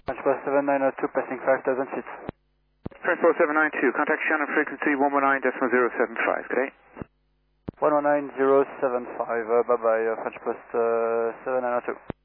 French Post 7902, passing 5,000 feet. Transport 792, contact Shannon frequency 119.075, good day. 119.075, bye-bye, French Post 7902.